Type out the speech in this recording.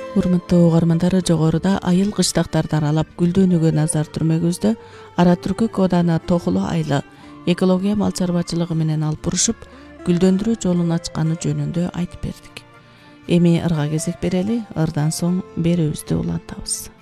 Урматтуу угармандар, жогоруда айыл кыштактарды аралап гүлдөнүүгө назар түрмөгүбүздө Ара Түркүк Ооданы Тохулу айылы экология мал чарбачылыгы менен алып урушуп, гүлдөндүрүү жолун ачканы жөнүндө айтып бердик. Эми ырга кезек берели, ырдан соң берүүбүздү улантабыз.